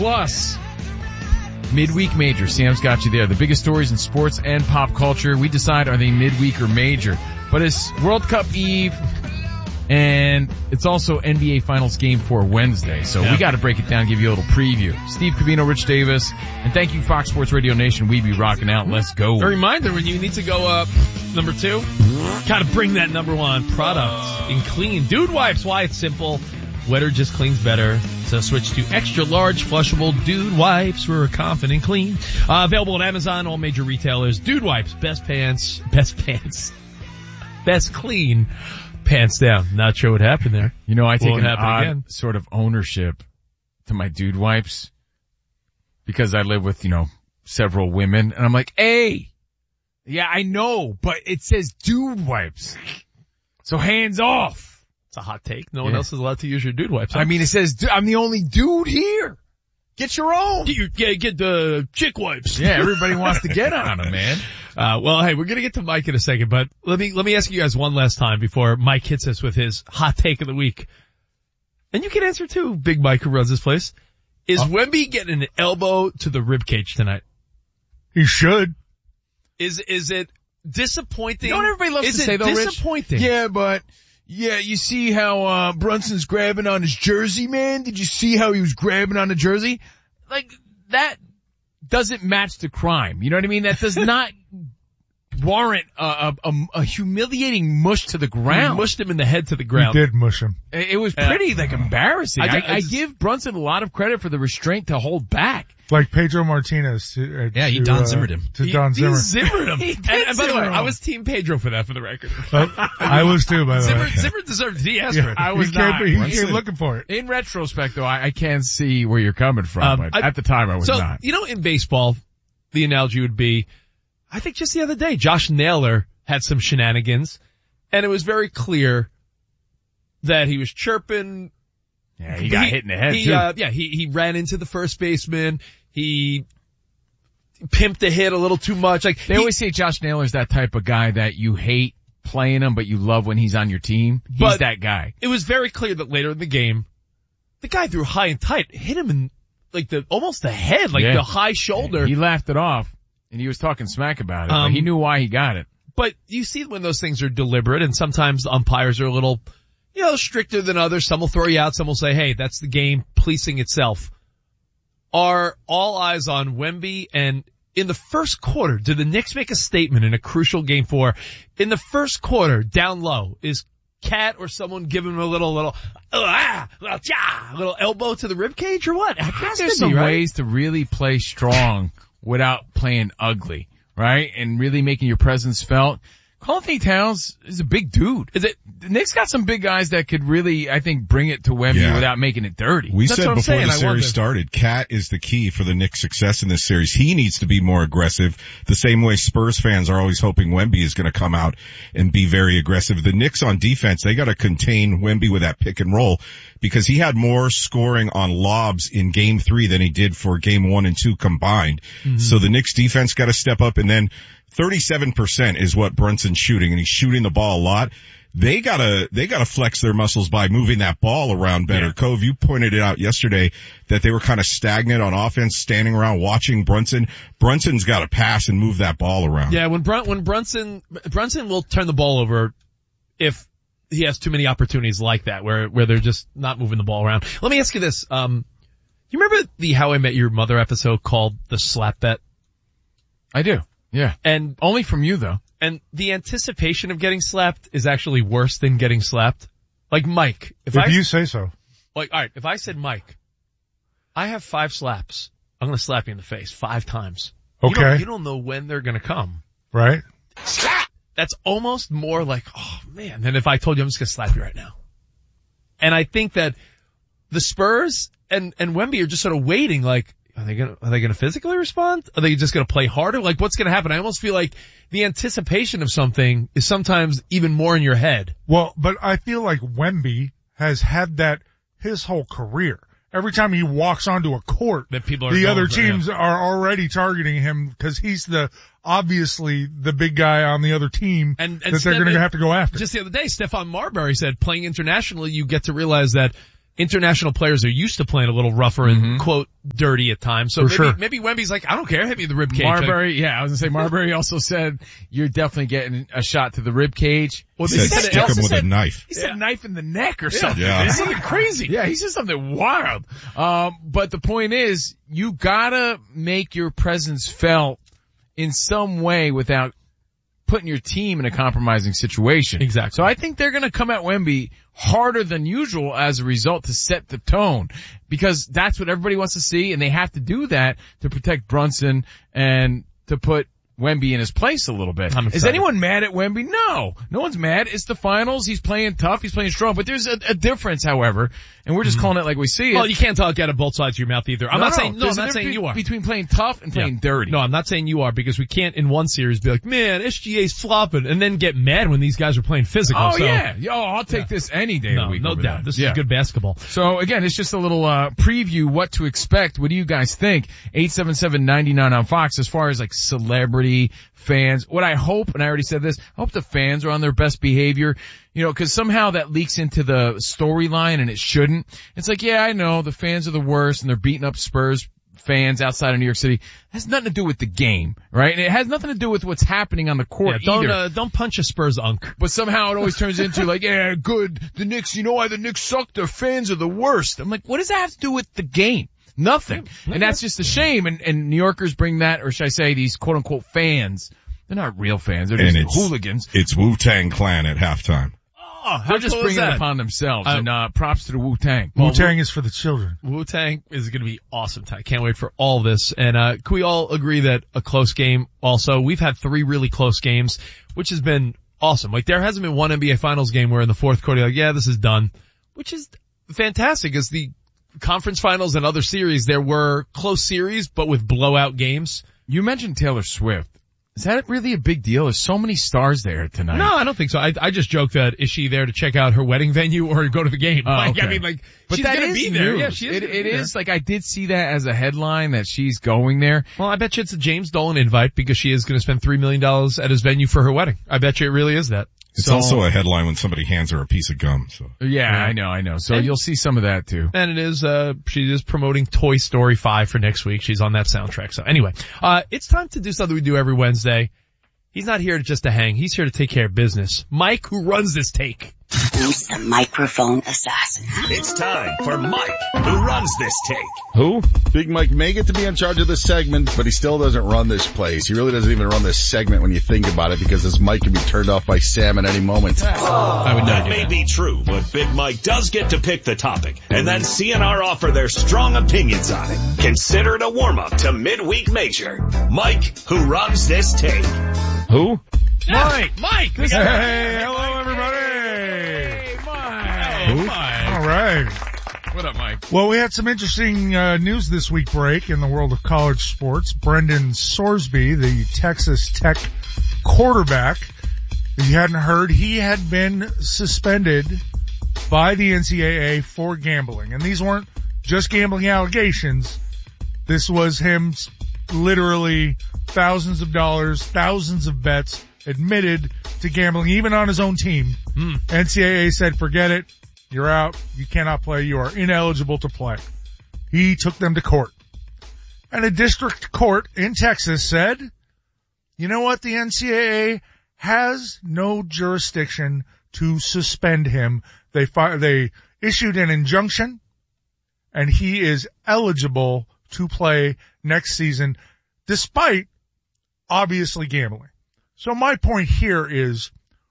Plus. Midweek Major. Sam's got you there. The biggest stories in sports and pop culture. We decide are they midweek or major. But it's World Cup Eve, and it's also NBA Finals Game 4 Wednesday. So we got to break it down, give you a little preview. Steve Covino, Rich Davis, and thank you Fox Sports Radio Nation. We be rocking out. Let's go. A reminder, when you need to go up number 2, gotta bring that number 1 product in clean. Dude Wipes. Why? It's simple. Wetter just cleans better. So switch to extra large flushable Dude Wipes for a confident clean. Available at Amazon, all major retailers. Dude Wipes. Best clean. Pants down. Not sure what happened there. You know, I take an odd sort of ownership to my Dude Wipes because I live with, several women, and I'm like, hey, yeah, I know, but it says Dude Wipes. So hands off. It's a hot take. No one else is allowed to use your Dude Wipes. Huh? I mean, it says, I'm the only dude here. Get your own. Get the chick wipes. Yeah, everybody wants to get on them, man. Well, hey, we're gonna get to Mike in a second, but let me ask you guys one last time before Mike hits us with his hot take of the week. And you can answer too, Big Mike who runs this place. Is Wemby getting an elbow to the ribcage tonight? He should. Is it disappointing? You know what everybody loves to say though, Rich? Disappointing. Yeah, but you see how Brunson's grabbing on his jersey, man? Did you see how he was grabbing on the jersey? Like, that doesn't match the crime. You know what I mean? That does not warrant a humiliating mush to the ground. He mushed him in the head to the ground. He did mush him. It was pretty, embarrassing. I give Brunson a lot of credit for the restraint to hold back. Like Pedro Martinez. He Don Zimmered him. Don Zimmer. He Zimmered him. And by the way, I was Team Pedro for that, for the record. I was too, by the way. Zimmer deserved it. He asked for it. I was not. He came looking for it. In retrospect, though, I can see where you're coming from, but at the time I was not. So, in baseball, the analogy would be, I think just the other day, Josh Naylor had some shenanigans, and it was very clear that he was chirping. Yeah, he got hit in the head too. He ran into the first baseman. He pimped the hit a little too much. Like they always say Josh Naylor's that type of guy that you hate playing him, but you love when he's on your team. He's that guy. It was very clear that later in the game, the guy threw high and tight, hit him in almost the head, the high shoulder. He laughed it off, and he was talking smack about it. He knew why he got it. But you see when those things are deliberate, and sometimes the umpires are a little, stricter than others. Some will throw you out. Some will say, hey, that's the game policing itself. Are all eyes on Wemby? And in the first quarter, did the Knicks make a statement in a crucial game 4? In the first quarter, down low, is Cat or someone giving him a little elbow to the ribcage or what? I think there's some ways to really play strong without playing ugly, right? And really making your presence felt. Karl Anthony Towns is a big dude. The Knicks got some big guys that could really, I think, bring it to Wemby without making it dirty. We said before the series started, Cat is the key for the Knicks' success in this series. He needs to be more aggressive, the same way Spurs fans are always hoping Wemby is going to come out and be very aggressive. The Knicks on defense, they got to contain Wemby with that pick and roll because he had more scoring on lobs in Game 3 than he did for Game 1 and 2 combined. Mm-hmm. So the Knicks defense got to step up, and then 37% is what Brunson's shooting, and he's shooting the ball a lot. They gotta flex their muscles by moving that ball around better. Yeah. Cove, you pointed it out yesterday that they were kind of stagnant on offense, standing around watching Brunson. Brunson's gotta pass and move that ball around. Yeah, when Brunson will turn the ball over if he has too many opportunities like that, where they're just not moving the ball around. Let me ask you this. You remember the How I Met Your Mother episode called The Slap Bet? I do. Yeah. And only from you though. And the anticipation of getting slapped is actually worse than getting slapped. Like Mike. If you say so. Alright, if I said, Mike, I have 5 slaps. I'm gonna slap you in the face 5 times. Okay. You don't know when they're gonna come. Right. Slap! That's almost more like, oh man, than if I told you I'm just gonna slap you right now. And I think that the Spurs and Wemby are just sort of waiting like, are they gonna physically respond? Are they just gonna play harder? Like what's gonna happen? I almost feel like the anticipation of something is sometimes even more in your head. Well, but I feel like Wemby has had that his whole career. Every time he walks onto a court, that people are the other teams are already targeting him because he's obviously the big guy on the other team and that they're gonna have to go after. Just the other day, Stephon Marbury said playing internationally, you get to realize that international players are used to playing a little rougher and quote dirty at times. So maybe Wemby's like, I don't care, hit me in the rib cage. Marbury, I was gonna say Marbury also said you're definitely getting a shot to the rib cage. Well, he said stick him with a knife. He said knife in the neck or something. Yeah. It's something crazy. Yeah, he said something wild. But the point is, you gotta make your presence felt in some way without putting your team in a compromising situation. Exactly. So I think they're going to come at Wemby harder than usual as a result to set the tone, because that's what everybody wants to see, and they have to do that to protect Brunson and to put Wemby in his place a little bit. Is anyone mad at Wemby? No. No one's mad. It's the finals. He's playing tough. He's playing strong. But there's a difference, however, and we're just calling it like we see it. Well, you can't talk out of both sides of your mouth either. I'm not saying you are. Between playing tough and playing dirty. No, I'm not saying you are, because we can't in one series be like, man, SGA's flopping, and then get mad when these guys are playing physical. Oh, so. Yeah. I'll take this any day of the week. No doubt. This is good basketball. So again, it's just a little preview what to expect. What do you guys think? 877-99 on Fox as far as like celebrity fans. What I hope, and I already said this, I hope the fans are on their best behavior, cause somehow that leaks into the storyline and it shouldn't. It's like, yeah, I know the fans are the worst and they're beating up Spurs fans outside of New York City. It has nothing to do with the game, right? And it has nothing to do with what's happening on the court either. Don't punch a Spurs unk. But somehow it always turns into like, yeah, good. The Knicks, you know why the Knicks suck? Their fans are the worst. I'm like, what does that have to do with the game? Nothing. And that's just a shame. And New Yorkers bring that, or should I say these quote unquote fans. They're not real fans. They're just hooligans. It's Wu-Tang Clan at halftime. Oh, they're just bringing it upon themselves. And props to the Wu-Tang. Wu-Tang is for the children. Wu-Tang is going to be awesome. I can't wait for all this. And can we all agree that a close game also? We've had 3 really close games, which has been awesome. Like, there hasn't been one NBA Finals game where in the fourth quarter you're like, yeah, this is done, which is fantastic. As the conference finals and other series, there were close series, but with blowout games. You mentioned Taylor Swift. Is that really a big deal? There's so many stars there tonight. No, I don't think so. I just joked that, is she there to check out her wedding venue or go to the game? Okay. I mean, like, but she's gonna be there. Yeah, she is. It is, like, I did see that as a headline that she's going there. Well, I bet you it's a James Dolan invite because she is going to spend $3 million at his venue for her wedding. I bet you it really is that. It's also a headline when somebody hands her a piece of gum, so. Yeah, I know. So you'll see some of that too. And it is, she is promoting Toy Story 5 for next week. She's on that soundtrack. So anyway, it's time to do something we do every Wednesday. He's not here just to hang. He's here to take care of business. Mike, who runs this take. He's the microphone assassin. It's time for Mike, who runs this take. Who? Big Mike may get to be in charge of this segment, but he still doesn't run this place. He really doesn't even run this segment when you think about it, because his mic can be turned off by Sam at any moment. That may be true, but Big Mike does get to pick the topic, and then CNR offer their strong opinions on it. Consider it a warm-up to Midweek Major. Mike, who runs this take. Who? Yeah, Mike! Hey, hello everybody! Hey, Mike! Hey, Mike! All right. What up, Mike? Well, we had some interesting news this week break in the world of college sports. Brendan Sorsby, the Texas Tech quarterback, if you hadn't heard, he had been suspended by the NCAA for gambling. And these weren't just gambling allegations. This was him literally thousands of dollars, thousands of bets, admitted to gambling, even on his own team. NCAA said, forget it. You're out. You cannot play. You are ineligible to play. He took them to court. And a district court in Texas said, you know what? The NCAA has no jurisdiction to suspend him. They issued an injunction, and he is eligible to play next season, despite obviously gambling. So my point here is,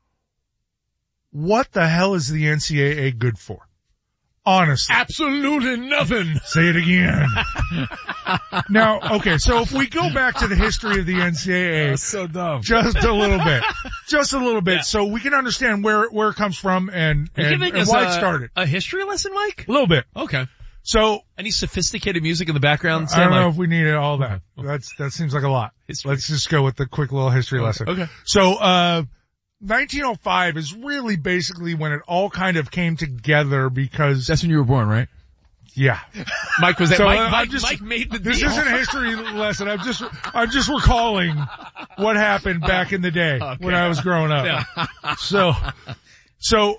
what the hell is the NCAA good for? Honestly. Absolutely nothing. Say it again. Now, okay, so if we go back to the history of the NCAA. That's so dumb. Just a little bit. Yeah. So we can understand where it comes from and why it started. A history lesson, Mike? A little bit. Okay. So. Any sophisticated music in the background? I don't know if we need all that. That seems like a lot. History. Let's just go with the quick little history lesson. Okay. So, 1905 is really basically when it all kind of came together, because that's when you were born, right? Yeah. Mike was that. So, Mike made the deal. This isn't a history lesson. I'm just recalling what happened back in the day when I was growing up. Yeah. So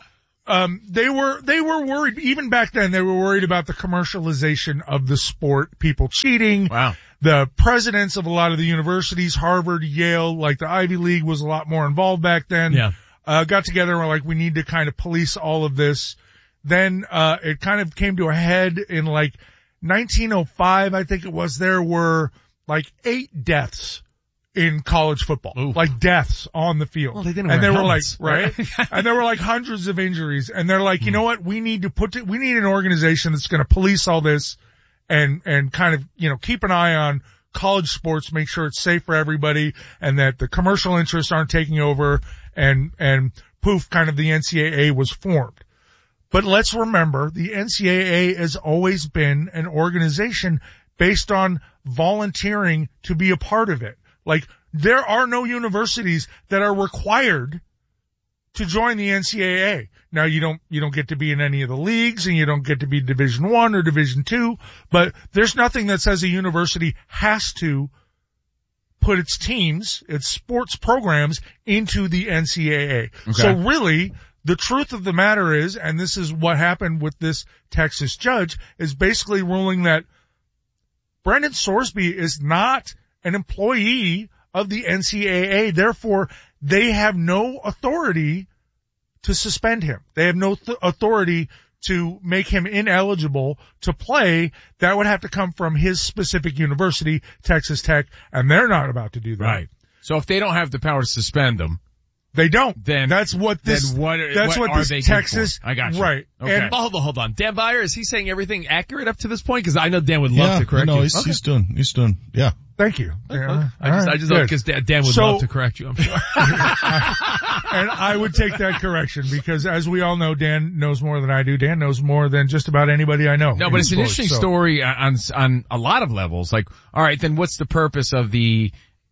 they were worried, even back then, they were worried about the commercialization of the sport, people cheating. Wow. The presidents of a lot of the universities, Harvard, Yale, like the Ivy League was a lot more involved back then. Yeah. Got together and were like, we need to kind of police all of this. Then, it kind of came to a head in like 1905, I think it was. There were like 8 deaths in college football. Ooh. Like deaths on the field. Well, they didn't and wear there helmets, were like, right? And there were like hundreds of injuries. And they're like, you know what? We need an organization that's going to police all this and kind of, you know, keep an eye on college sports, make sure it's safe for everybody and that the commercial interests aren't taking over and poof, kind of the NCAA was formed. But let's remember the NCAA has always been an organization based on volunteering to be a part of it. Like, there are no universities that are required to join the NCAA. Now, you don't get to be in any of the leagues and you don't get to be Division I or Division II, but there's nothing that says a university has to put its teams, its sports programs into the NCAA. Okay. So really, the truth of the matter is, and this is what happened with this Texas judge, is basically ruling that Brendan Sorsby is not an employee of the NCAA. Therefore, they have no authority to suspend him. They have no authority to make him ineligible to play. That would have to come from his specific university, Texas Tech, and they're not about to do that. Right. So if they don't have the power to suspend them, they don't. Then that's what this. Then what are they Texas. I got you. Right. Okay. And hold on. Dan Byer, is he saying everything accurate up to this point? Because I know Dan would love to correct you. He's doing. Yeah. Thank you. I just know because Dan would love to correct you, I'm sure. And I would take that correction because, as we all know, Dan knows more than I do. Dan knows more than just about anybody I know. No, but it's an interesting story on a lot of levels. Like, all right, then what's the purpose of the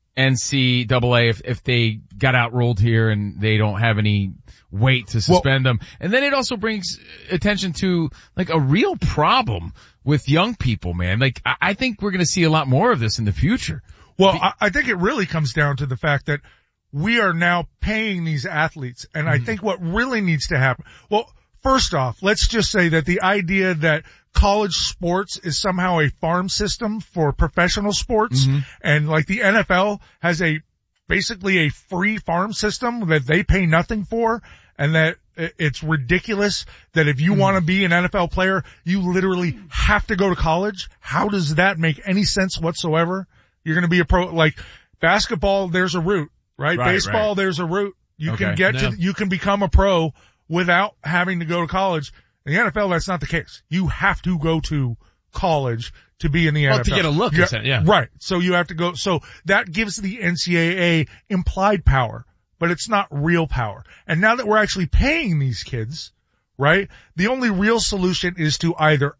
NCAA if they got outruled here and they don't have any weight to suspend them? And then it also brings attention to like a real problem with young people, man. Like, I think we're going to see a lot more of this in the future. Well, I think it really comes down to the fact that we are now paying these athletes. And I think what really needs to happen, well, first off, let's just say that the idea that college sports is somehow a farm system for professional sports and like the NFL has basically a free farm system that they pay nothing for and that it's ridiculous that if you want to be an NFL player, you literally have to go to college. How does that make any sense whatsoever? You're going to be a pro, like basketball, there's a route, right? Baseball, there's a route. You can become a pro without having to go to college. In the NFL, that's not the case. You have to go to college to be in the NFL. To get a look, yeah. Right. So you have to go. So that gives the NCAA implied power, but it's not real power. And now that we're actually paying these kids, right, the only real solution is to either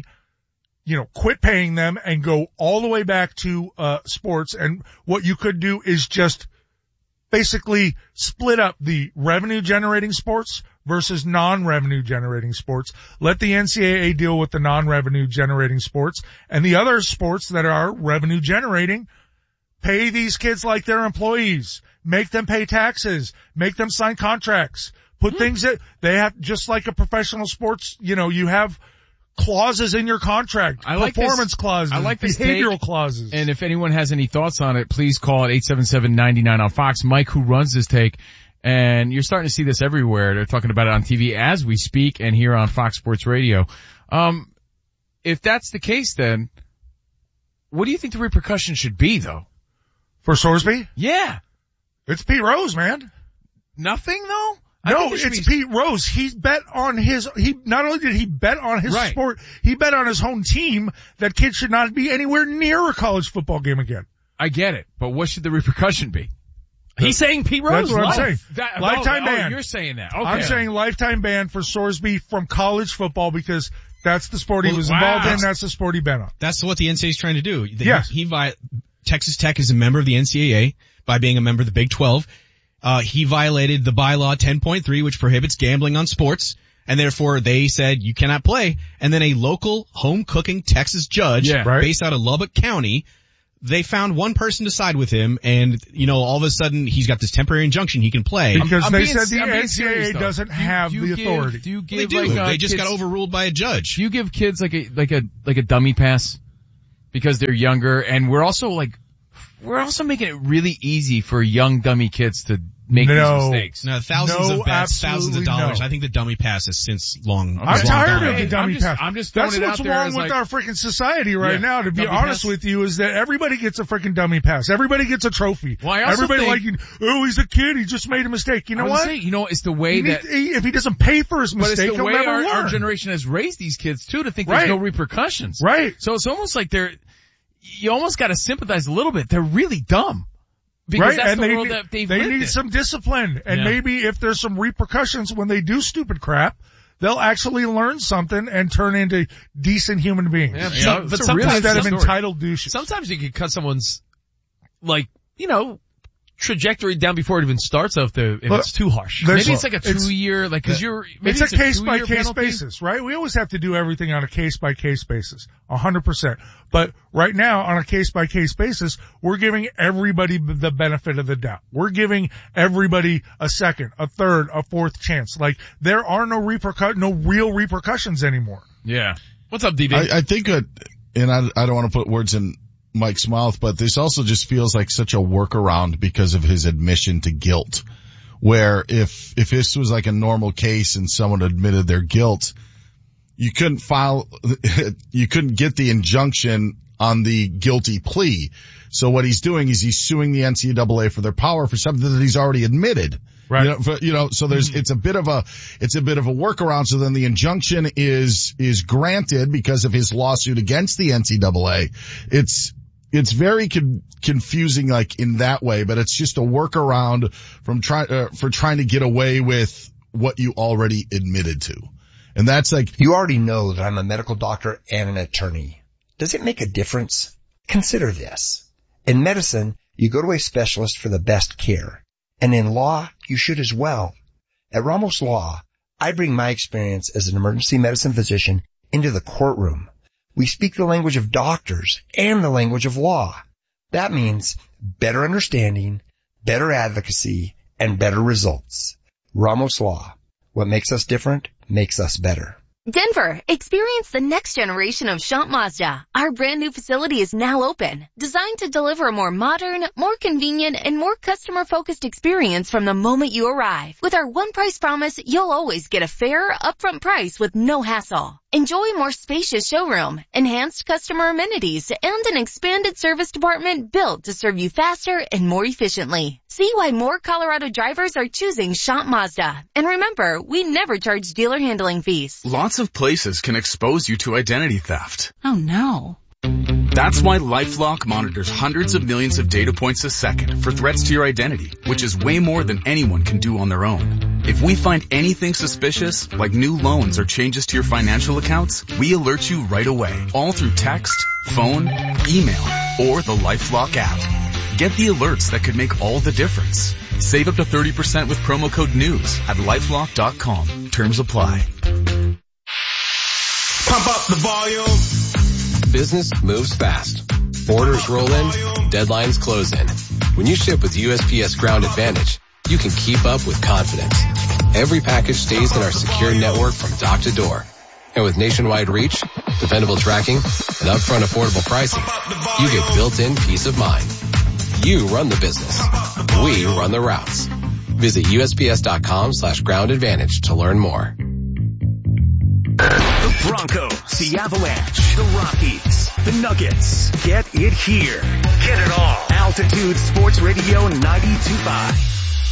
quit paying them and go all the way back to sports. And what you could do is just basically split up the revenue generating sports versus non-revenue generating sports. Let the NCAA deal with the non-revenue generating sports, and the other sports that are revenue generating, pay these kids like they're employees, make them pay taxes, make them sign contracts, put things that they have, just like a professional sports, you have clauses in your contract, performance clauses, I like this behavioral clauses. And if anyone has any thoughts on it, please call at 877-99 on Fox. Mike, who runs this take, and you're starting to see this everywhere. They're talking about it on TV as we speak and here on Fox Sports Radio. If that's the case, then what do you think the repercussions should be, though? For Sorsby? Yeah. It's Pete Rose, man. Nothing, though? No, it's Pete Rose. He not only did he bet on his sport, he bet on his home team that kids should not be anywhere near a college football game again. I get it, but what should the repercussion be? He's saying Pete Rose. That's what I'm saying. Lifetime ban. You're saying that. Okay. I'm saying lifetime ban for Sorsby from college football because that's the sport he was involved in. That's the sport he bet on. That's what the NCAA is trying to do. Yes. Texas Tech is a member of the NCAA by being a member of the Big 12. He violated the bylaw 10.3, which prohibits gambling on sports, and therefore they said you cannot play. And then a local home cooking Texas judge based out of Lubbock County they found one person to side with him, and, all of a sudden he's got this temporary injunction he can play. Because they said the NCAA doesn't have the authority. They do. They just got overruled by a judge. Do you give kids like a dummy pass? Because they're younger, and we're also making it really easy for young dummy kids to make these mistakes. No, thousands of bets, thousands of dollars. No. I think the dummy pass has since long. I'm tired of the dummy pass. I'm just throwing it out there. That's what's wrong with our freaking society right now, to be honest with you, is that everybody gets a freaking dummy pass. Everybody gets a trophy. Well, everybody he's a kid, he just made a mistake. You know what? It's the way if he doesn't pay for his mistake, he'll never learn. Our generation has raised these kids too to think there's no repercussions. Right. So it's almost like you almost gotta sympathize a little bit. They're really dumb. Because that's the world that they've lived in. They need some discipline. And maybe if there's some repercussions when they do stupid crap, they'll actually learn something and turn into decent human beings. Yeah, but sometimes instead of entitled douches. Sometimes you can cut someone's, trajectory down before it even starts if it's too harsh. Maybe it's like a 2-year, it's a case-by-case basis, right? We always have to do everything on a case-by-case basis, 100%. But right now, on a case-by-case basis, we're giving everybody the benefit of the doubt. We're giving everybody a second, a third, a fourth chance. There are no real repercussions anymore. Yeah. What's up, DB? I think, and I don't want to put words in Mike's mouth, but this also just feels like such a workaround because of his admission to guilt, where if this was like a normal case and someone admitted their guilt, you couldn't get the injunction on the guilty plea. So what he's doing is he's suing the NCAA for their power for something that he's already admitted. Right. So it's a bit of a workaround. So then the injunction is granted because of his lawsuit against the NCAA. It's very confusing, in that way, but it's just a workaround from trying to get away with what you already admitted to. And that's you already know that I'm a medical doctor and an attorney. Does it make a difference? Consider this. In medicine, you go to a specialist for the best care. And in law, you should as well. At Ramos Law, I bring my experience as an emergency medicine physician into the courtroom. We speak the language of doctors and the language of law. That means better understanding, better advocacy, and better results. Ramos Law. What makes us different makes us better. Denver, experience the next generation of Shant Mazda. Our brand new facility is now open, designed to deliver a more modern, more convenient, and more customer-focused experience from the moment you arrive. With our one price promise, you'll always get a fair, upfront price with no hassle. Enjoy a more spacious showroom, enhanced customer amenities, and an expanded service department built to serve you faster and more efficiently. See why more Colorado drivers are choosing Shant Mazda. And remember, we never charge dealer handling fees. Lots of places can expose you to identity theft. Oh no. That's why LifeLock monitors hundreds of millions of data points a second for threats to your identity, which is way more than anyone can do on their own. If we find anything suspicious, like new loans or changes to your financial accounts, we alert you right away, all through text, phone, email, or the LifeLock app. Get the alerts that could make all the difference. Save up to 30% with promo code NEWS at LifeLock.com. Terms apply. Pump up the volume. Business moves fast. Orders roll in, deadlines close in. When you ship with USPS Ground Advantage, you can keep up with confidence. Every package stays in our secure network from dock to door. And with nationwide reach, dependable tracking, and upfront affordable pricing, you get built-in peace of mind. You run the business. We run the routes. Visit USPS.com/Ground Advantage to learn more. The Broncos, the Avalanche, the Rockies, the Nuggets. Get it here. Get it all. Altitude Sports Radio 92.5.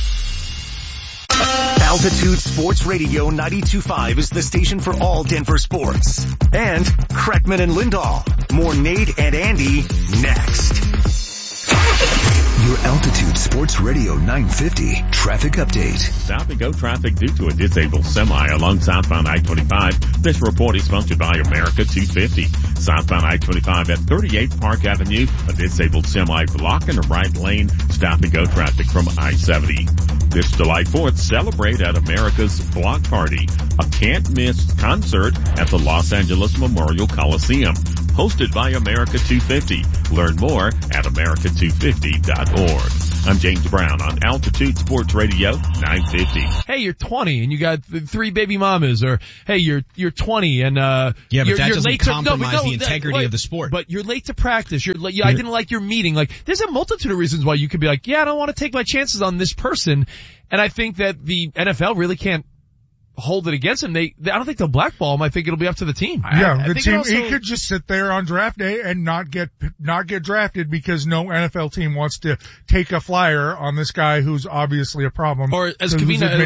Altitude Sports Radio 92.5 is the station for all Denver sports. And Kreckman and Lindahl. More Nate and Andy next. Your Altitude Sports Radio 950 traffic update. Stop and go traffic due to a disabled semi along southbound I-25. This report is sponsored by America 250. Southbound I-25 at 38 Park Avenue. A disabled semi blocking the right lane. Stop and go traffic from I-70. This July 4th, celebrate at America's Block Party, a can't-miss concert at the Los Angeles Memorial Coliseum. hosted by America 250. Learn more at America250.org. I'm James Brown on Altitude Sports Radio 950. Hey, you're 20 and you got 3 baby mamas, or hey, you're 20 and but you're that doesn't late compromise the integrity of the sport. But you're late to practice. I didn't like your meeting. Like, there's a multitude of reasons why you could be like, yeah, I don't want to take my chances on this person. And I think that the NFL really can't hold it against him. I don't think they'll blackball him. I think it'll be up to the team. Yeah, the team, he could just sit there on draft day and not get drafted because no NFL team wants to take a flyer on this guy who's obviously a problem. Or as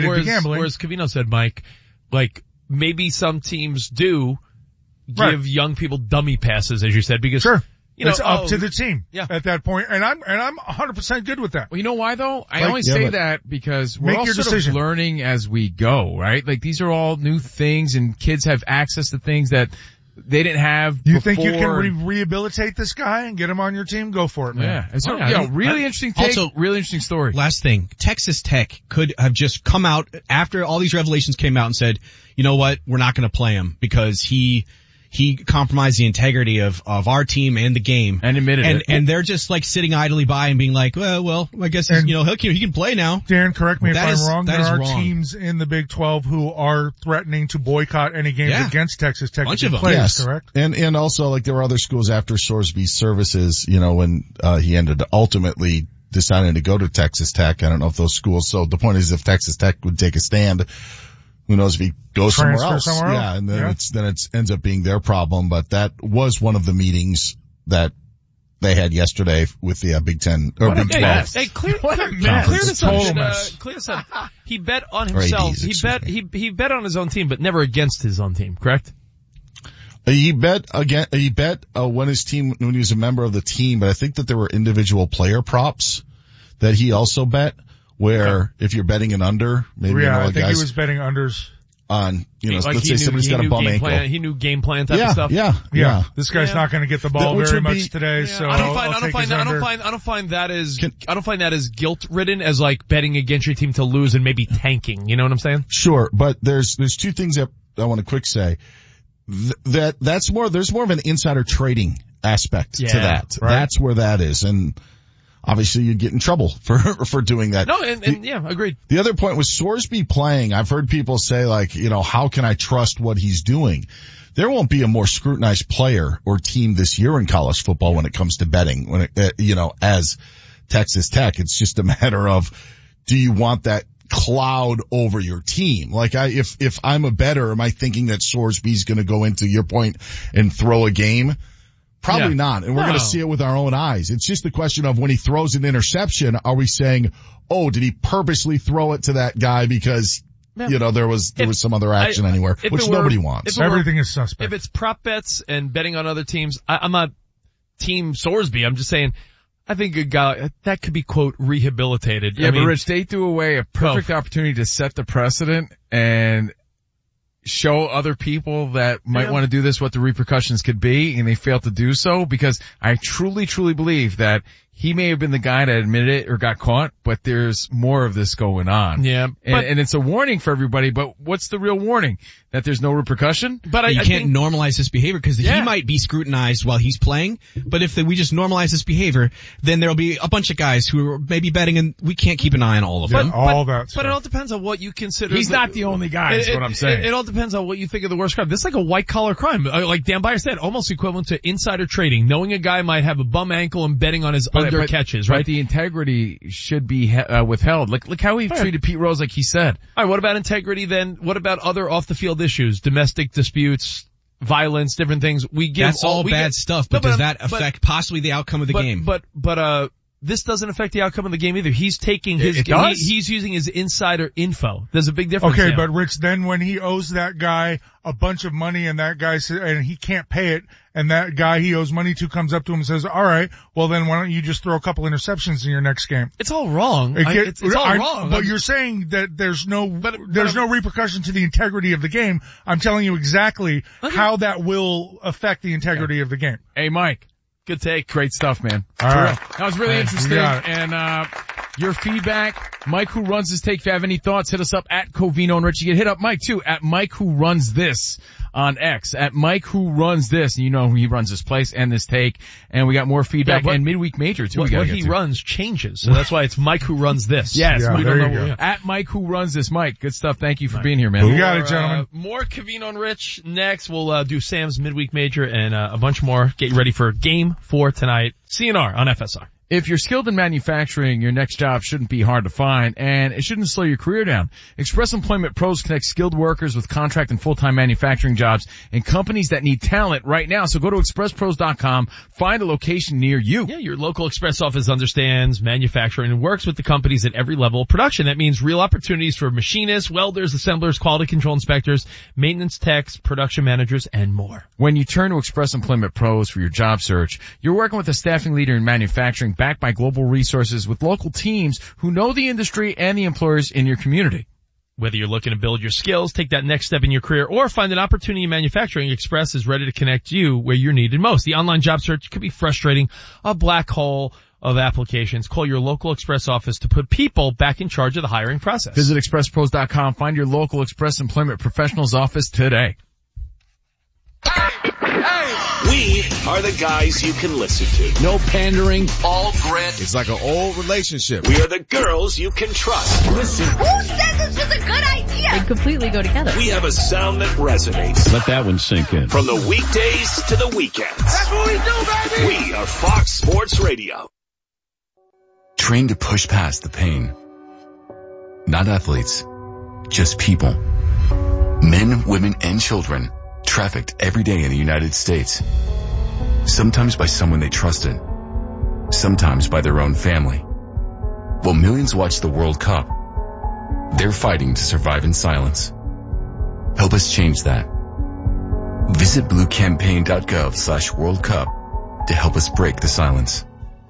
Covino said, Mike, like, maybe some teams do give young people dummy passes, as you said, because it's up to the team at that point, and I'm 100% good with that. Well, you know why though? I only say that because we're all sort of learning as we go, right? Like, these are all new things, and kids have access to things that they didn't have before. You think you can rehabilitate this guy and get him on your team? Go for it, man. Yeah. Really interesting take. Also, really interesting story. Last thing, Texas Tech could have just come out after all these revelations came out and said, you know what, we're not going to play him because he compromised the integrity of our team and the game. And admitted it. And they're just like sitting idly by and being like, well, I guess he can play now. Dan, correct me if I'm wrong. There are teams in the Big 12 who are threatening to boycott any games against Texas Tech. Bunch of them. Players, correct? And also, like, there were other schools after Sorsby's services, when, he ended ultimately deciding to go to Texas Tech. I don't know if those schools, so the point is if Texas Tech would take a stand, who knows if he goes somewhere else. Yeah, and then it ends up being their problem. But that was one of the meetings that they had yesterday with the Big 10 or Big 12. Hey, clear this up. Clear this up. He bet on himself. He bet on his own team, but never against his own team. Correct? He bet when he was a member of the team, but I think that there were individual player props that he also bet. Where if you're betting an under, maybe I think he was betting unders on, let's say somebody's got a bum ankle. He knew game plan type of stuff. Yeah. This guy's not going to get the ball very much today, so I don't find that as guilt ridden as like betting against your team to lose and maybe tanking. You know what I'm saying? Sure, but there's 2 things that I want to quick say. There's more of an insider trading aspect to that. Right. That's where that is, and obviously you'd get in trouble for doing that. No, agreed. The other point was Sorsby playing. I've heard people say like, how can I trust what he's doing? There won't be a more scrutinized player or team this year in college football when it comes to betting, as Texas Tech. It's just a matter of, do you want that cloud over your team? Like if I'm a bettor, am I thinking that Sorsby's going to go into your point and throw a game? Probably not. And we're going to see it with our own eyes. It's just the question of when he throws an interception, are we saying, oh, did he purposely throw it to that guy because, there was some other action anywhere, which nobody wants. Everything is suspect. If it's prop bets and betting on other teams, I'm not team Sorsby. I'm just saying, I think a guy that could be, quote, rehabilitated. Yeah, but Rich, they threw away a perfect opportunity to set the precedent and show other people that might want to do this what the repercussions could be, and they failed to do so, because I truly believe that he may have been the guy that admitted it or got caught, but there's more of this going on. Yeah. And it's a warning for everybody, but what's the real warning? That there's no repercussion? But you can't normalize this behavior because he might be scrutinized while he's playing, but if we just normalize this behavior, then there'll be a bunch of guys who are maybe betting and we can't keep an eye on all of them. But it all depends on what you consider. He's not the only guy, is what I'm saying. It all depends on what you think of the worst crime. This is like a white collar crime. Like Dan Beyer said, almost equivalent to insider trading, knowing a guy might have a bum ankle and betting on his under catches, right? But the integrity should be withheld. Look how he treated Pete Rose, like he said. All right, what about integrity then? What about other off the field issues? Domestic disputes, violence, different things. That's all bad stuff, but does that affect possibly the outcome of the game? But this doesn't affect the outcome of the game either. He's taking he's using his insider info. There's a big difference. Okay, but Rich, then when he owes that guy a bunch of money and that guy and he can't pay it, and that guy he owes money to comes up to him and says, all right, well then why don't you just throw a couple interceptions in your next game? It's all wrong. It's all wrong. But you're saying that there's no repercussion to the integrity of the game. I'm telling you exactly how that will affect the integrity of the game. Hey, Mike. Good take. Great stuff, man. All right. That was really interesting. And your feedback. Mike, who runs this take, if you have any thoughts, hit us up at Covino and Rich. You can hit up Mike too, at Mike who runs this on X, at Mike who runs this. And you know he runs this place and this take. And we got more feedback and midweek major too. What he runs changes. So that's why it's Mike who runs this. Yes, yeah, there you go. At Mike who runs this. Mike, good stuff. Thank you for being here, man. You got it, gentlemen. More Covino and Rich next. We'll do Sam's midweek major and a bunch more. Get you ready for Game 4 tonight. CNR on FSR. If you're skilled in manufacturing, your next job shouldn't be hard to find, and it shouldn't slow your career down. Express Employment Pros connect skilled workers with contract and full-time manufacturing jobs and companies that need talent right now. So go to expresspros.com, find a location near you. Yeah, your local Express office understands manufacturing and works with the companies at every level of production. That means real opportunities for machinists, welders, assemblers, quality control inspectors, maintenance techs, production managers, and more. When you turn to Express Employment Pros for your job search, you're working with a staffing leader in manufacturing backed by global resources with local teams who know the industry and the employers in your community. Whether you're looking to build your skills, take that next step in your career, or find an opportunity in manufacturing, Express is ready to connect you where you're needed most. The online job search can be frustrating, a black hole of applications. Call your local Express office to put people back in charge of the hiring process. Visit expresspros.com. Find your local Express Employment Professionals office today. We are the guys you can listen to. No pandering. All grit. It's like an old relationship. We are the girls you can trust. Listen. Who said this was a good idea? They completely go together. We have a sound that resonates. Let that one sink in. From the weekdays to the weekends. That's what we do, baby. We are Fox Sports Radio. Train to push past the pain. Not athletes, just people. Men, women, and children trafficked every day in the United States. Sometimes by someone they trusted. Sometimes by their own family. While millions watch the World Cup, they're fighting to survive in silence. Help us change that. Visit bluecampaign.gov/World Cup to help us break the silence.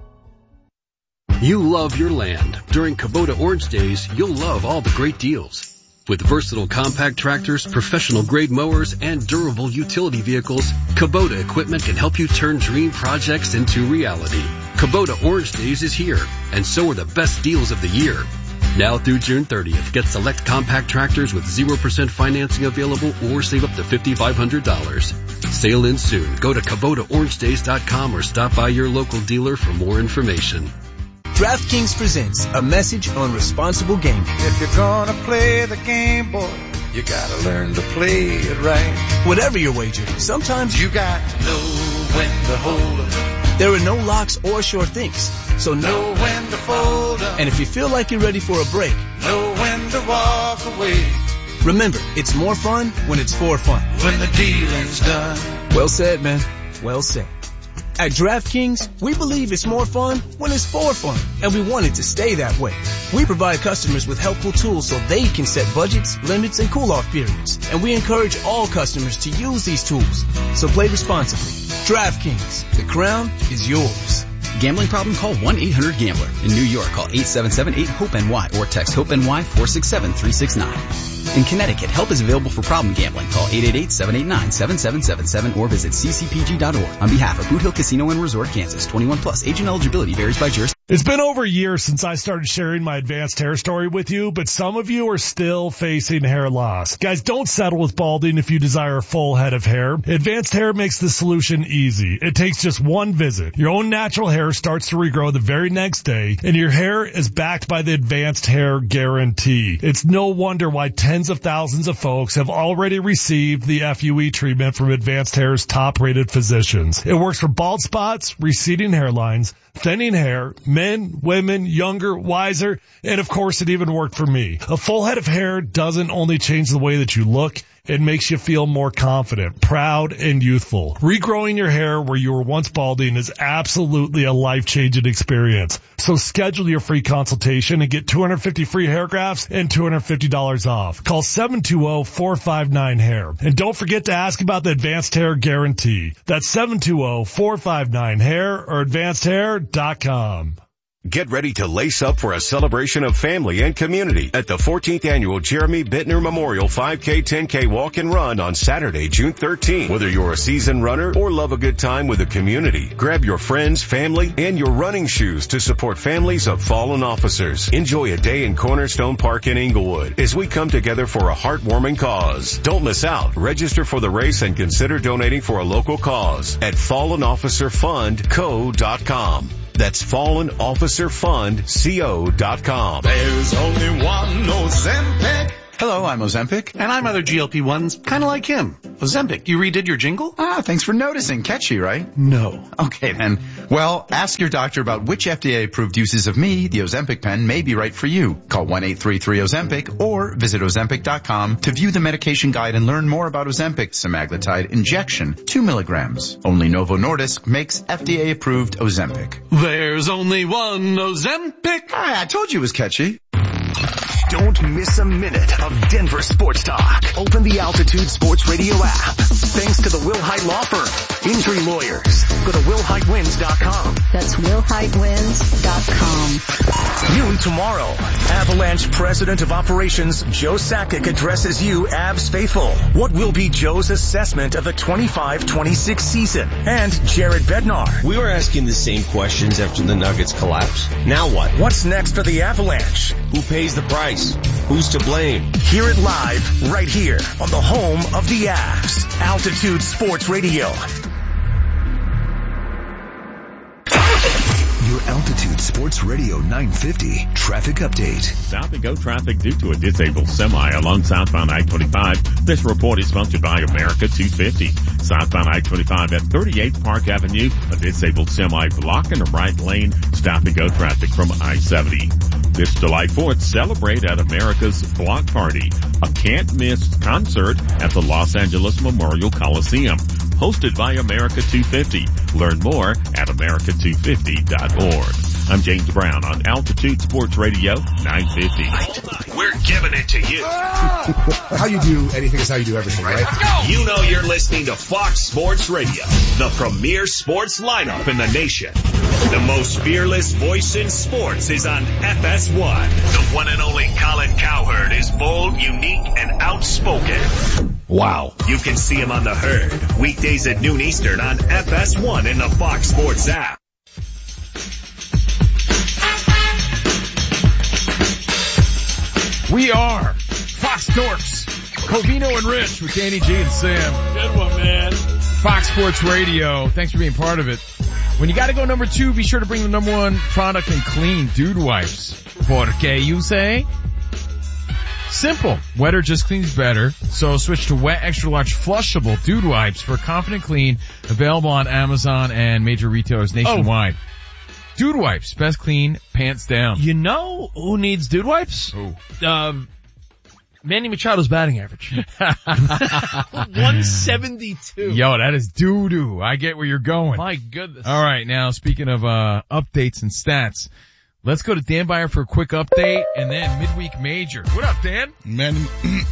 You love your land. During Kubota Orange Days, you'll love all the great deals. With versatile compact tractors, professional-grade mowers, and durable utility vehicles, Kubota equipment can help you turn dream projects into reality. Kubota Orange Days is here, and so are the best deals of the year. Now through June 30th, get select compact tractors with 0% financing available or save up to $5,500. Sale ends soon. Go to KubotaOrangeDays.com or stop by your local dealer for more information. DraftKings presents a message on responsible gaming. If you're gonna play the game, boy, you gotta learn to play it right. Whatever your wager, sometimes you got to know when to hold up. There are no locks or sure things, so know when to fold up. And if you feel like you're ready for a break, know when to walk away. Remember, it's more fun when it's for fun. When the dealing's done. Well said, man. Well said. At DraftKings, we believe it's more fun when it's for fun, and we want it to stay that way. We provide customers with helpful tools so they can set budgets, limits, and cool-off periods, and we encourage all customers to use these tools. So play responsibly. DraftKings, the crown is yours. Gambling problem? Call 1-800-GAMBLER. In New York, call 877-8-HOPE-NY or text HOPE-NY 467-369. In Connecticut, help is available for problem gambling. Call 888-789-7777 or visit ccpg.org. On behalf of Boot Hill Casino and Resort, Kansas, 21 plus. Age and eligibility varies by jurisdiction. It's been over a year since I started sharing my advanced hair story with you, but some of you are still facing hair loss. Guys, don't settle with balding if you desire a full head of hair. Advanced Hair makes the solution easy. It takes just one visit. Your own natural hair starts to regrow the very next day, and your hair is backed by the Advanced Hair Guarantee. It's no wonder why tens of thousands of folks have already received the FUE treatment from Advanced Hair's top-rated physicians. It works for bald spots, receding hairlines, thinning hair, men, women, younger, wiser, and of course it even worked for me. A full head of hair doesn't only change the way that you look, it makes you feel more confident, proud, and youthful. Regrowing your hair where you were once balding is absolutely a life-changing experience. So schedule your free consultation and get 250 free hair grafts and $250 off. Call 720-459-HAIR. And don't forget to ask about the Advanced Hair Guarantee. That's 720-459-HAIR or advancedhair.com. Get ready to lace up for a celebration of family and community at the 14th Annual Jeremy Bittner Memorial 5K 10K Walk and Run on Saturday, June 13th. Whether you're a seasoned runner or love a good time with the community, grab your friends, family, and your running shoes to support families of fallen officers. Enjoy a day in Cornerstone Park in Inglewood as we come together for a heartwarming cause. Don't miss out. Register for the race and consider donating for a local cause at fallenofficerfundco.com. That's fallenofficerfundco.com. There's only one Ozempic. Hello, I'm Ozempic. And I'm other GLP-1s, kind of like him. Ozempic, you redid your jingle? Thanks for noticing. Catchy, right? No. Okay then. Well, ask your doctor about which FDA-approved uses of me, the Ozempic pen, may be right for you. Call 1-833-OZEMPIC or visit Ozempic.com to view the medication guide and learn more about Ozempic semaglutide injection, 2 milligrams. Only Novo Nordisk makes FDA-approved Ozempic. There's only one Ozempic. I told you it was catchy. Don't miss a minute of Denver sports talk. Open the Altitude Sports Radio app. Thanks to the Will Hite Law Firm. Injury lawyers. Go to WillHiteWins.com. That's WillHiteWins.com. Noon tomorrow. Avalanche President of Operations Joe Sakic addresses you, Avs faithful. What will be Joe's assessment of the 25-26 season? And Jared Bednar. We were asking the same questions after the Nuggets collapse. Now what? What's next for the Avalanche? Who pays the price? Who's to blame? Hear it live right here on the home of the Avs. Altitude Sports Radio. Your Altitude Sports Radio 950 traffic update. Stop and go traffic due to a disabled semi along southbound I-25. This report is sponsored by America 250. Southbound I-25 at 38 Park Avenue. A disabled semi blocking the right lane. Stop and go traffic from I-70. This July 4th, celebrate at America's Block Party, a can't-miss concert at the Los Angeles Memorial Coliseum, hosted by America 250. Learn more at America250.org. I'm James Brown on Altitude Sports Radio 950. We're giving it to you. How you do anything is how you do everything, right? You know you're listening to Fox Sports Radio, the premier sports lineup in the nation. The most fearless voice in sports is on FS1. The one and only Colin Cowherd is bold, unique, and outspoken. Wow. You can see him on The Herd, weekdays at noon Eastern on FS1 in the Fox Sports app. We are Fox Dorks, Covino and Rich with Danny G and Sam. Good one, man. Fox Sports Radio. Thanks for being part of it. When you gotta go number 2, be sure to bring the number 1 product in clean, Dude Wipes. Porque you say? Simple. Wetter just cleans better. So switch to wet, extra large, flushable Dude Wipes for confident clean. Available on Amazon and major retailers nationwide. Dude Wipes. Best clean, pants down. You know who needs Dude Wipes? Who? Manny Machado's batting average. 172. Yo, that is doo-doo. I get where you're going. My goodness. All right, now speaking of updates and stats, let's go to Dan Byer for a quick update and then midweek major. What up, Dan? Manny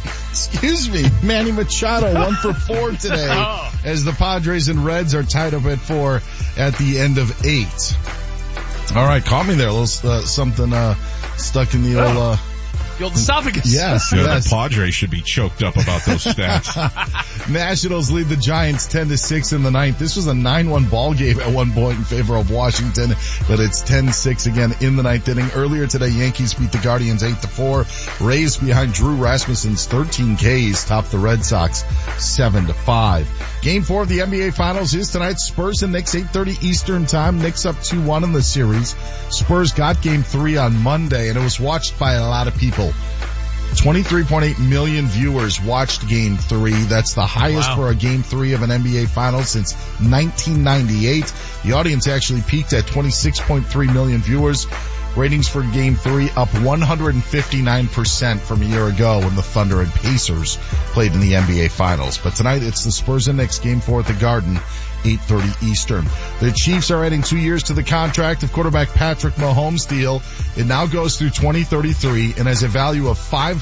Machado 1 for 4 today as the Padres and Reds are tied up at 4 at the end of 8. All right, caught me there. A little something stuck in the old the old esophagus. Yes, yeah, yes. The Padres should be choked up about those stats. Nationals lead the Giants 10-6 in the 9th. This was a 9-1 ball game at one point in favor of Washington, but it's 10-6 again in the 9th inning. Earlier today, Yankees beat the Guardians 8-4. Rays behind Drew Rasmussen's 13 Ks topped the Red Sox 7-5. Game 4 of the NBA Finals is tonight. Spurs and Knicks 8:30 Eastern Time. Knicks up 2-1 in the series. Spurs got Game 3 on Monday, and it was watched by a lot of people. 23.8 million viewers watched Game 3. That's the highest for a Game 3 of an NBA Finals since 1998. The audience actually peaked at 26.3 million viewers. Ratings for Game 3 up 159% from a year ago when the Thunder and Pacers played in the NBA Finals. But tonight it's the Spurs and Knicks Game 4 at the Garden 8:30 Eastern. The Chiefs are adding 2 years to the contract of quarterback Patrick Mahomes' deal. It now goes through 2033 and has a value of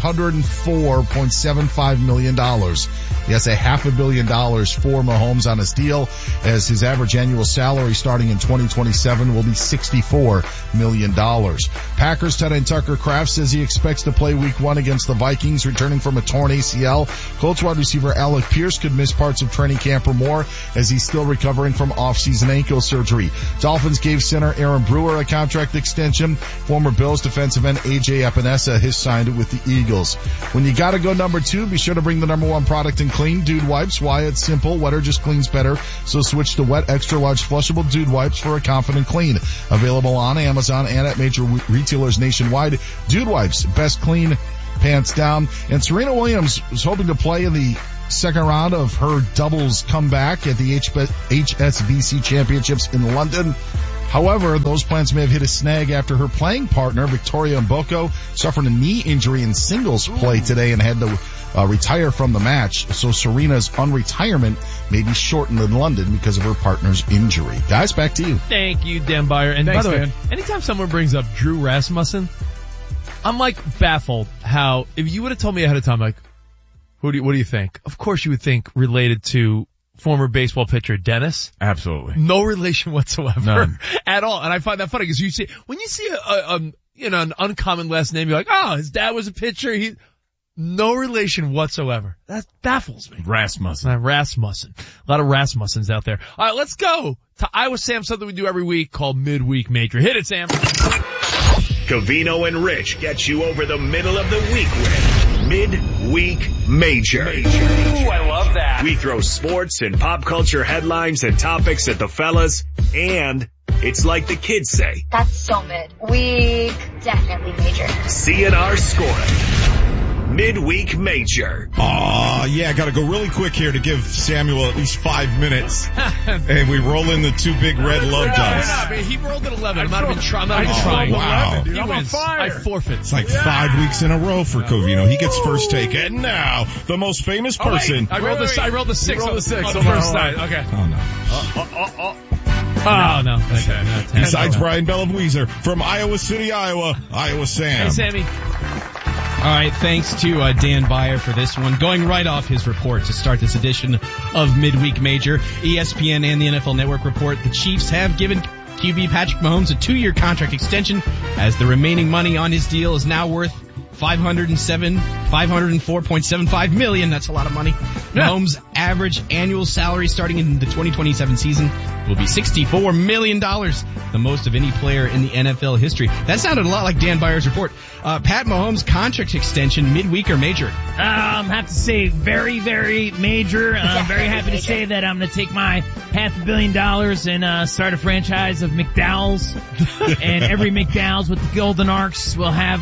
$504.75 million. Yes, $500 million for Mahomes on his deal, as his average annual salary starting in 2027 will be $64 million. Packers tight end Tucker Kraft says he expects to play week 1 against the Vikings, returning from a torn ACL. Colts wide receiver Alec Pierce could miss parts of training camp or more, as he's still recovering from off-season ankle surgery. Dolphins gave center Aaron Brewer a contract extension. Former Bills defensive end AJ Epinesa has signed with the Eagles. When you gotta go number 2, be sure to bring the number 1 product in clean, Dude Wipes. Why? It's simple. Wetter just cleans better. So switch to wet extra large flushable Dude Wipes for a confident clean. Available on Amazon and at major retailers nationwide. Dude Wipes, best clean, pants down. And Serena Williams was hoping to play in the second round of her doubles comeback at the HSBC Championships in London. However, those plans may have hit a snag after her playing partner, Victoria Mboko, suffered a knee injury in singles play today and had to retire from the match. So Serena's unretirement may be shortened in London because of her partner's injury. Guys, back to you. Thank you, Dan Byer. And thanks, by the way, man. anytime someone brings up Drew Rasmussen, I'm like baffled how, if you would have told me ahead of time, like, what do you think? Of course you would think related to former baseball pitcher Dennis. Absolutely. No relation whatsoever. None. At all. And I find that funny because when you see an uncommon last name, you're like, oh, his dad was a pitcher. No relation whatsoever. That baffles me. Rasmussen. Rasmussen. A lot of Rasmussens out there. All right, let's go to Iowa Sam, something we do every week called Midweek Major. Hit it, Sam. Covino and Rich get you over the middle of the week with Midweek Major. Ooh, I love that. We throw sports and pop culture headlines and topics at the fellas, and it's like the kids say. That's so mid. We definitely major. CNR scoring. Midweek Major. Yeah, gotta go really quick here to give Samuel at least 5 minutes. And we roll in the 2 big red love dice. He rolled at 11. I'm not even trying. Wow. He wins. I forfeit. It's like 5 weeks in a row for Covino. He gets first take. And now, the most famous person. I rolled the 6 on the first side. Okay. Oh, no. Oh, no. Okay. Besides Brian Bellabuizer from Iowa City, Iowa, Iowa Sam. Hey, Sammy. All right, thanks to Dan Byer for this one. Going right off his report to start this edition of Midweek Major, ESPN and the NFL Network report the Chiefs have given QB Patrick Mahomes a 2-year contract extension, as the remaining money on his deal is now worth $504.75 million. That's a lot of money. Yeah. Mahomes' average annual salary starting in the 2027 season will be $64 million, the most of any player in the NFL history. That sounded a lot like Dan Byer's report. Pat Mahomes' contract extension, midweek or major? Have to say very, very major. I'm very happy to say that I'm going to take my $500 million and start a franchise of McDowell's. And every McDowell's with the Golden Arcs will have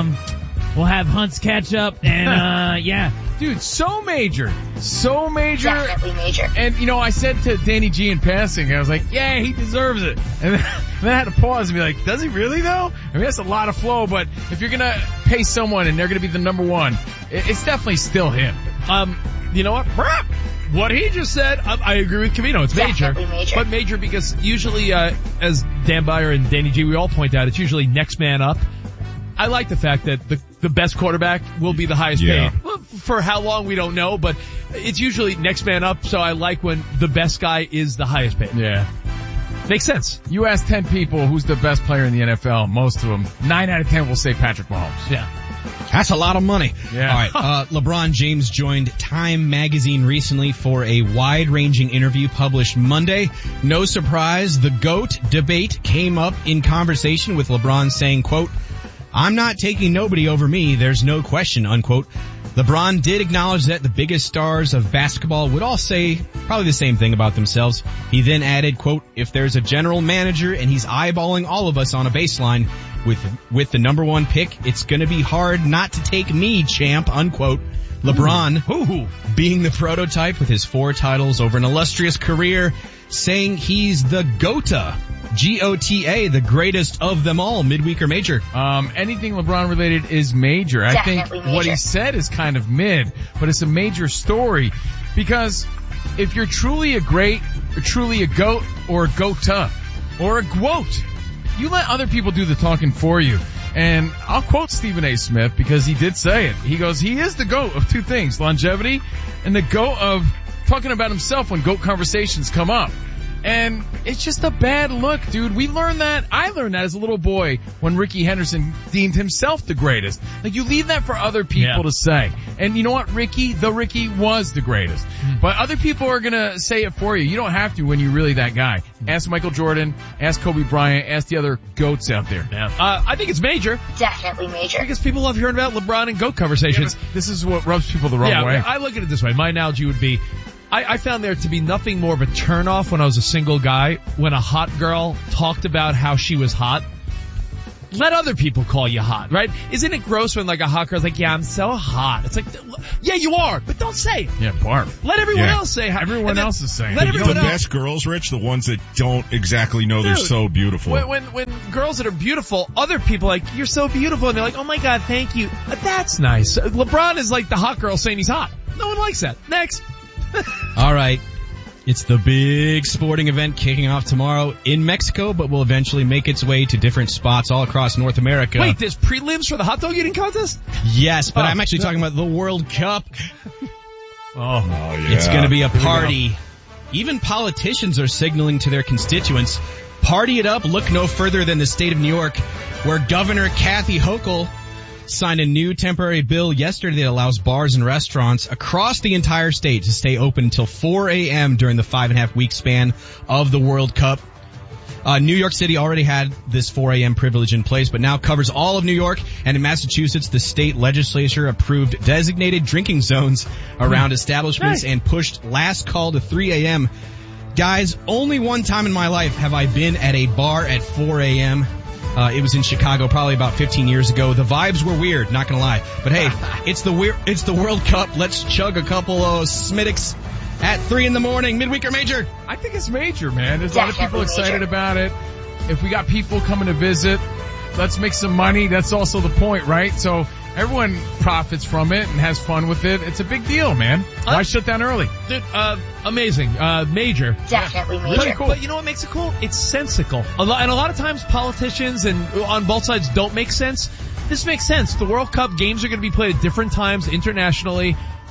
Hunt's ketchup and, yeah. Dude, so major. Definitely major. And, I said to Danny G in passing, I was like, yeah, he deserves it. And then I had to pause and be like, does he really though? I mean, that's a lot of flow, but if you're gonna pay someone and they're gonna be the number 1, it's definitely still him. You know what? What he just said, I agree with Covino. It's major. But major because usually, as Dan Byer and Danny G, we all point out, it's usually next man up. I like the fact that the best quarterback will be the highest paid. Well, for how long, we don't know, but it's usually next man up, so I like when the best guy is the highest paid. Yeah. Makes sense. You ask 10 people who's the best player in the NFL, most of them, 9 out of 10 will say Patrick Mahomes. Yeah. That's a lot of money. Yeah. All right. LeBron James joined Time magazine recently for a wide-ranging interview published Monday. No surprise, the GOAT debate came up in conversation with LeBron saying, quote, "I'm not taking nobody over me, there's no question," unquote. LeBron did acknowledge that the biggest stars of basketball would all say probably the same thing about themselves. He then added, quote, "If there's a general manager and he's eyeballing all of us on a baseline with the number 1 pick, it's gonna be hard not to take me, champ," unquote. LeBron, being the prototype with his 4 titles over an illustrious career, saying he's the GOATA. GOTA, the greatest of them all, midweek or major? Anything LeBron related is major. I think Definitely major. what he said is kind of mid, but it's a major story because if you're truly a great, or truly a goat, or a goata, or a quote, you let other people do the talking for you. And I'll quote Stephen A. Smith because he did say it. He goes, he is the GOAT of two things, longevity and the GOAT of talking about himself when GOAT conversations come up. And it's just a bad look, dude. We learned that. I learned that as a little boy when Ricky Henderson deemed himself the greatest. Like, you leave that for other people to say. And you know what? Ricky was the greatest. But other people are gonna say it for you. You don't have to when you're really that guy. Ask Michael Jordan, ask Kobe Bryant, ask the other GOATs out there. I think it's major. Definitely major. Because people love hearing about LeBron and GOAT conversations. Yeah, this is what rubs people the wrong way. I look at it this way. My analogy would be, I found there to be nothing more of a turnoff when I was a single guy when a hot girl talked about how she was hot. Let other people call you hot, right? Isn't it gross when like a hot girl's like, yeah, I'm so hot. It's like, yeah, you are, but don't say it. Yeah, barf. Let everyone else say hot. Everyone else is saying it. The best girls, Rich, the ones that don't exactly know they're so beautiful. When girls that are beautiful, other people like, you're so beautiful, and they're like, oh my god, thank you. That's nice. LeBron is like the hot girl saying he's hot. No one likes that. Next. All right. It's the big sporting event kicking off tomorrow in Mexico, but will eventually make its way to different spots all across North America. Wait, there's prelims for the hot dog eating contest? Yes, but I'm actually talking about the World Cup. Yeah. It's going to be a party. Even politicians are signaling to their constituents, party it up, look no further than the state of New York, where Governor Kathy Hochul signed a new temporary bill yesterday that allows bars and restaurants across the entire state to stay open until 4 a.m. during the 5.5-week span of the World Cup. New York City already had this 4 a.m. privilege in place, but now covers all of New York. And in Massachusetts, the state legislature approved designated drinking zones around establishments and pushed last call to 3 a.m. Guys, only one time in my life have I been at a bar at 4 a.m. It was in Chicago probably about 15 years ago. The vibes were weird, not gonna lie. But hey, it's the World Cup. Let's chug a couple of Smittix at 3 in the morning. Midweek or major? I think it's major, man. There's a lot of people excited about it. If we got people coming to visit, let's make some money. That's also the point, right? So everyone profits from it and has fun with it. It's a big deal, man. Why shut down early? Dude, amazing. Major. Definitely major. Pretty cool. But you know what makes it cool? It's sensical. And a lot of times politicians and on both sides don't make sense. This makes sense. The World Cup games are going to be played at different times internationally.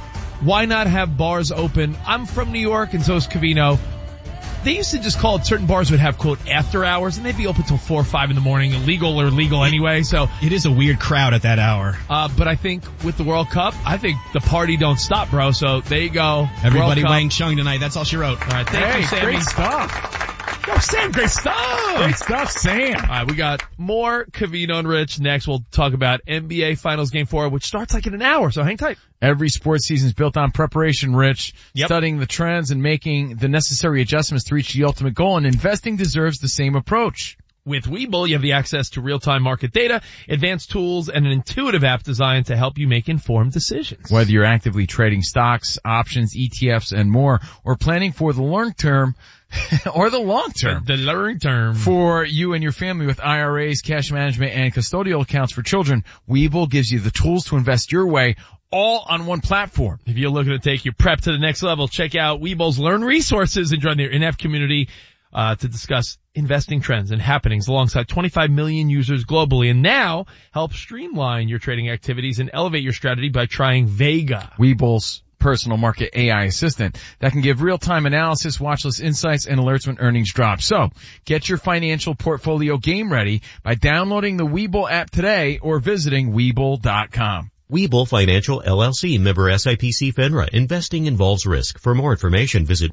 Why not have bars open? I'm from New York and so is Covino. They used to just call it, certain bars would have, quote, after hours, and they'd be open till 4 or 5 in the morning, illegal or legal anyway, so. It is a weird crowd at that hour. But I think with the World Cup, I think the party don't stop, bro, so there you go. Everybody Wang Chung tonight, that's all she wrote. Alright, thank you, Sammy. Great stuff. Yo, Sam, great stuff! Great stuff, Sam. Alright, we got more Covino and Rich. Next, we'll talk about NBA Finals Game 4, which starts like in an hour, so hang tight. Every sports season is built on preparation, Rich. Studying the trends and making the necessary adjustments to reach the ultimate goal, and investing deserves the same approach. With Webull, you have the access to real-time market data, advanced tools, and an intuitive app designed to help you make informed decisions. Whether you're actively trading stocks, options, ETFs, and more, or planning for the long term, or the long term. The long term. For you and your family with IRAs, cash management, and custodial accounts for children, Webull gives you the tools to invest your way, all on one platform. If you're looking to take your prep to the next level, check out Webull's Learn Resources and join their in-app community to discuss investing trends and happenings alongside 25 million users globally. And now help streamline your trading activities and elevate your strategy by trying Vega. Webull's personal market AI assistant that can give real-time analysis, watchlist insights, and alerts when earnings drop. So get your financial portfolio game ready by downloading the Webull app today or visiting Webull.com. Webull Financial LLC, member SIPC FINRA. Investing involves risk. For more information, visit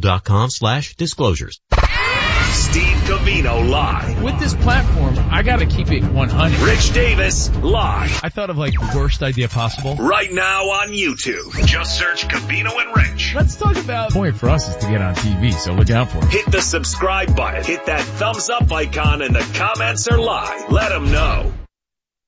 Webull.com/disclosures. Steve Covino live. With this platform, I gotta keep it 100. Rich Davis live. I thought of like the worst idea possible. Right now on YouTube. Just search Covino and Rich. Let's talk about. The point for us is to get on TV, so look out for it. Hit the subscribe button. Hit that thumbs up icon and the comments are live. Let them know.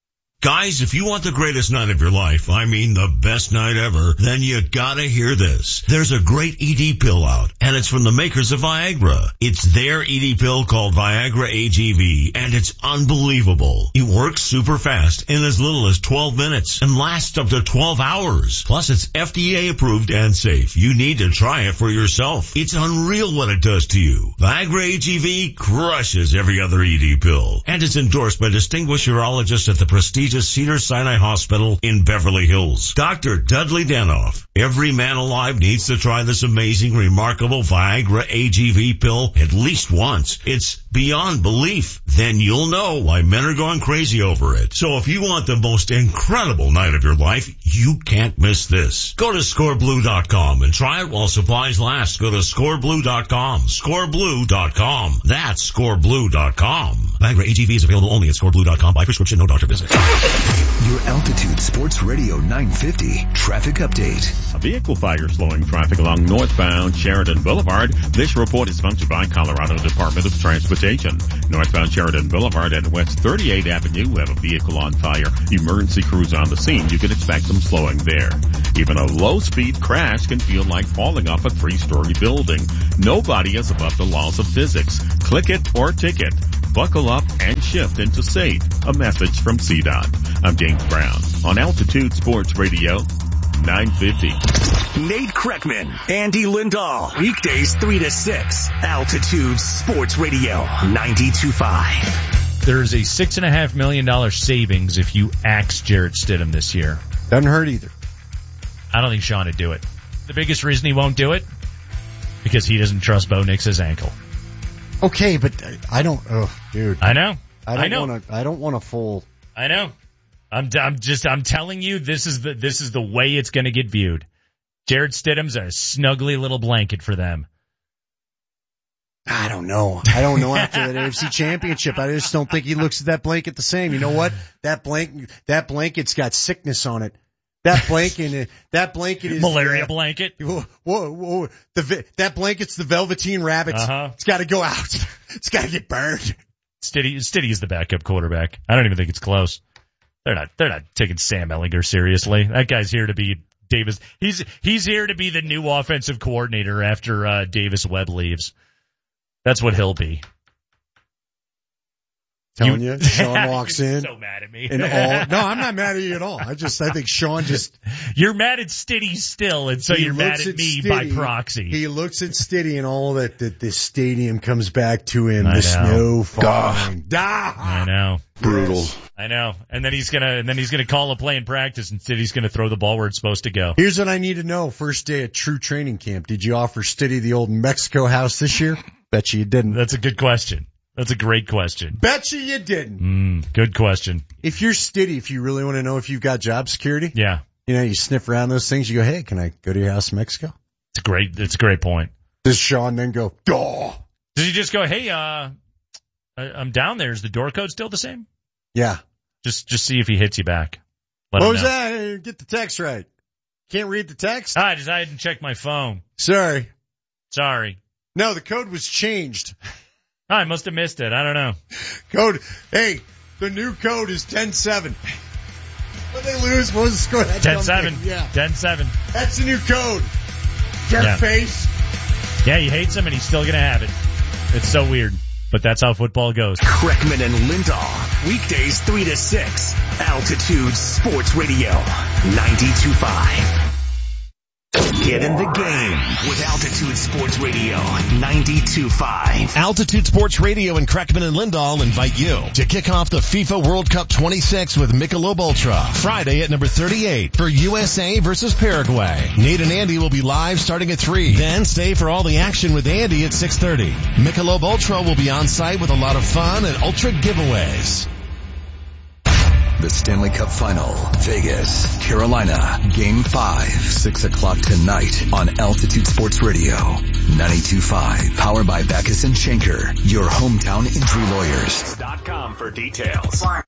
Guys, if you want the greatest night of your life, I mean the best night ever, then you gotta hear this. There's a great ED pill out, and it's from the makers of Viagra. It's their ED pill called Viagra AGV, and it's unbelievable. It works super fast in as little as 12 minutes and lasts up to 12 hours. Plus, it's FDA approved and safe. You need to try it for yourself. It's unreal what it does to you. Viagra AGV crushes every other ED pill, and it's endorsed by distinguished urologists at the prestigious Cedars-Sinai Hospital in Beverly Hills. Dr. Dudley Danoff. Every man alive needs to try this amazing, remarkable Viagra AGV pill at least once. It's beyond belief. Then you'll know why men are going crazy over it. So if you want the most incredible night of your life, you can't miss this. Go to scoreblue.com and try it while supplies last. Go to scoreblue.com. Scoreblue.com. That's scoreblue.com. Viagra AGV is available only at scoreblue.com by prescription, no doctor visit. Your Altitude Sports Radio 950 traffic update. A vehicle fire slowing traffic along northbound Sheridan Boulevard. This report is sponsored by Colorado Department of Transportation. Northbound Sheridan Boulevard and West 38th Avenue have a vehicle on fire. Emergency crews on the scene. You can expect some slowing there. Even a low-speed crash can feel like falling off a 3-story building. Nobody is above the laws of physics. Click it or ticket. Buckle up and shift into safe. A message from CDOT. I'm James Brown on Altitude Sports Radio 950. Nate Kreckman, Andy Lindahl, weekdays 3 to 6. Altitude Sports Radio 92.5. There's a $6.5 million savings if you axe Jarrett Stidham this year. Doesn't hurt either. I don't think Sean would do it. The biggest reason he won't do it, because he doesn't trust Bo Nix's ankle. Okay, but I don't. Oh, dude. I know. I don't want a full. I know. I'm telling you, this is the way it's going to get viewed. Jarrett Stidham's a snuggly little blanket for them. I don't know after that AFC Championship. I just don't think he looks at that blanket the same. You know what? That blanket's got sickness on it. That blanket is malaria blanket. Whoa. That blanket's the Velveteen Rabbits. Uh-huh. It's got to go out. It's got to get burned. Stiddy is the backup quarterback. I don't even think it's close. They're not taking Sam Ehlinger seriously. That guy's here to be Davis. He's here to be the new offensive coordinator after Davis Webb leaves. That's what he'll be. Telling you, Sean walks in. So mad at me. No, I'm not mad at you at all. I think Sean just. You're mad at Stiddy still, and so you're mad at me Stiddy, by proxy. He looks at Stiddy and all that this stadium comes back to him. The snow falling. I know. Brutal. I know. And then he's gonna call a play in practice, and Stiddy's gonna throw the ball where it's supposed to go. Here's what I need to know. First day at true training camp. Did you offer Stiddy the old Mexico house this year? Bet you didn't. That's a good question. That's a great question. Bet you didn't. Good question. If you're Stiddy, if you really want to know if you've got job security, yeah, you sniff around those things. You go, hey, can I go to your house in Mexico? It's a great point. Does Sean then go, duh? Does he just go, hey, I'm down there. Is the door code still the same? Yeah. Just see if he hits you back. What was that? Get the text right. Can't read the text? I didn't check my phone. Sorry. No, the code was changed. I must have missed it. I don't know. Hey, the new code is 10-7. What they lose? What was the score? 10-7. Yeah. 10-7. That's the new code. Jerk face. Yeah, he hates him and he's still going to have it. It's so weird. But that's how football goes. Kreckman and Lindahl. Weekdays 3 to 6. Altitude Sports Radio 92.5. Get in the game with Altitude Sports Radio 92.5. Altitude Sports Radio and Kreckman and Lindahl invite you to kick off the FIFA World Cup 26 with Michelob Ultra. Friday at number 38 for USA versus Paraguay. Nate and Andy will be live starting at 3. Then stay for all the action with Andy at 6:30. Michelob Ultra will be on site with a lot of fun and Ultra giveaways. The Stanley Cup Final, Vegas, Carolina, Game 5, 6 o'clock tonight on Altitude Sports Radio, 92.5, powered by Backus & Schenker, your hometown injury lawyers. .com for details.